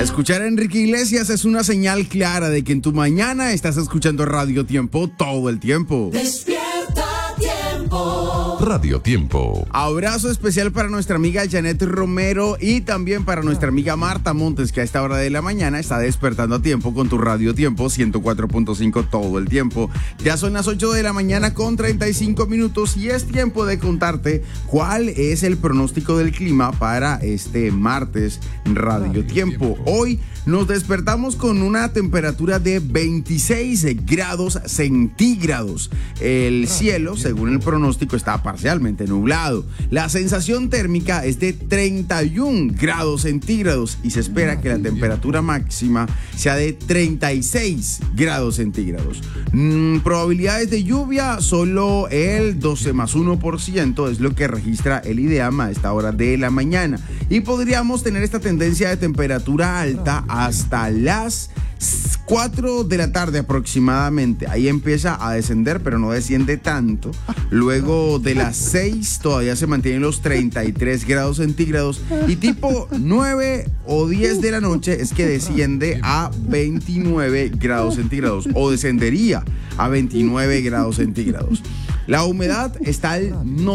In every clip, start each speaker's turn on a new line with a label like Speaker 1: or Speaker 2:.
Speaker 1: Escuchar a Enrique Iglesias es una señal clara de que en tu mañana estás escuchando Radio Tiempo todo el tiempo.
Speaker 2: Despierta Tiempo.
Speaker 3: Radio Tiempo.
Speaker 1: Abrazo especial para nuestra amiga Janet Romero y también para nuestra amiga Marta Montes, que a esta hora de la mañana está despertando a tiempo con tu Radio Tiempo 104.5 todo el tiempo. Ya son las 8 de la mañana con 35 minutos y es tiempo de contarte cuál es el pronóstico del clima para este martes Radio Tiempo. Hoy nos despertamos con una temperatura de 26 grados centígrados. El cielo, según el pronóstico, está parcialmente nublado. La sensación térmica es de 31 grados centígrados y se espera que la temperatura máxima sea de 36 grados centígrados. Probabilidades de lluvia, solo el 12+1% es lo que registra el IDEAM a esta hora de la mañana. Y podríamos tener esta tendencia de temperatura alta hasta las 4 de la tarde aproximadamente. Ahí empieza a descender, pero no desciende tanto. Luego de las 6 todavía se mantienen los 33 grados centígrados. Y tipo 9 o 10 de la noche es que desciende a 29 grados centígrados. O descendería a 29 grados centígrados. La humedad está al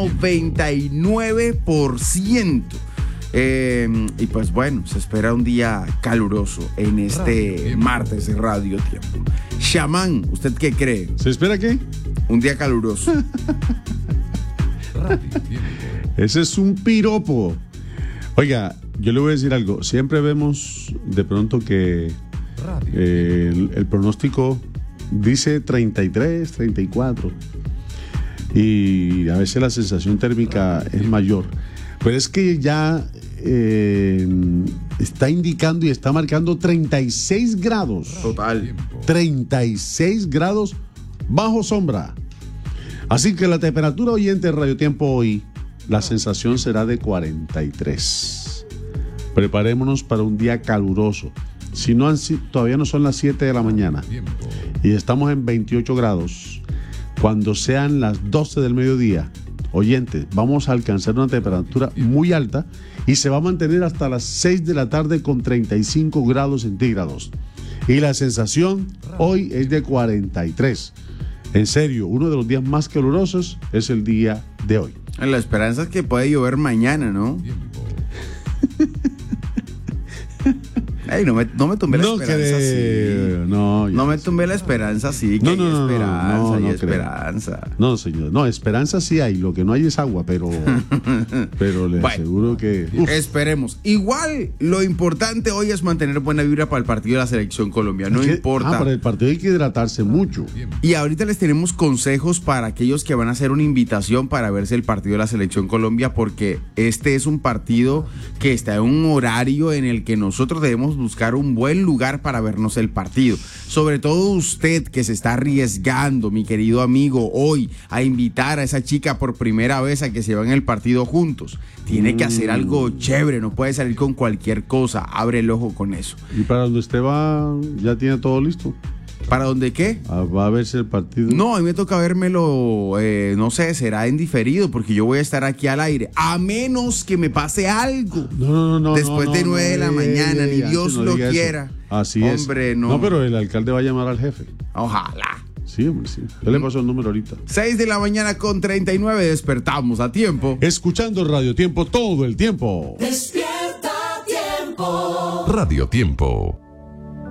Speaker 1: 99%. Y pues bueno, se espera un día caluroso en este martes de Radio Tiempo. Chamán, ¿usted qué cree?
Speaker 4: ¿Se espera qué?
Speaker 1: Un día caluroso.
Speaker 4: Ese es un piropo. Oiga, yo le voy a decir algo. Siempre vemos de pronto que el pronóstico dice 33, 34. Y a veces la sensación térmica es mayor. Pero es que ya está indicando y está marcando 36 grados.
Speaker 1: Total.
Speaker 4: 36 grados bajo sombra. Así que la temperatura oyente de Radio Tiempo hoy, la sensación será de 43. Preparémonos para un día caluroso. Si no todavía no son las 7 de la mañana y estamos en 28 grados, cuando sean las 12 del mediodía, oyentes, vamos a alcanzar una temperatura muy alta y se va a mantener hasta las 6 de la tarde con 35 grados centígrados. Y la sensación hoy es de 43. En serio, uno de los días más calurosos es el día de hoy.
Speaker 1: La esperanza es que puede llover mañana, ¿no? Ay, no me tumbé la esperanza así.
Speaker 4: No
Speaker 1: me tumbé la esperanza así. Que hay esperanza.
Speaker 4: No, señor. No, esperanza sí hay. Lo que no hay es agua, pero le aseguro que...
Speaker 1: Esperemos. Igual, lo importante hoy es mantener buena vibra para el partido de la Selección Colombia. No importa.
Speaker 4: Para el partido hay que hidratarse mucho.
Speaker 1: Y ahorita les tenemos consejos para aquellos que van a hacer una invitación para verse el partido de la Selección Colombia, porque este es un partido que está en un horario en el que nosotros debemos buscar un buen lugar para vernos el partido. Sobre todo usted que se está arriesgando, mi querido amigo, hoy a invitar a esa chica por primera vez a que se vean el partido juntos. Tiene que hacer algo chévere, no puede salir con cualquier cosa. Abre el ojo con eso.
Speaker 4: ¿Y para donde usted va, ya tiene todo listo?
Speaker 1: ¿Para dónde qué?
Speaker 4: ¿Va a verse el partido?
Speaker 1: No, a mí me toca vérmelo, no sé, será en diferido, porque yo voy a estar aquí al aire. A menos que me pase algo.
Speaker 4: No.
Speaker 1: Después de 9 de la mañana, ni Dios lo quiera.
Speaker 4: Así es.
Speaker 1: Hombre, no.
Speaker 4: No, pero el alcalde va a llamar al jefe.
Speaker 1: Ojalá.
Speaker 4: Sí, hombre, sí. Yo le paso el número ahorita.
Speaker 1: 6 de la mañana con 39, despertamos a tiempo.
Speaker 4: Escuchando Radio Tiempo todo el tiempo.
Speaker 2: Despierta Tiempo.
Speaker 3: Radio Tiempo.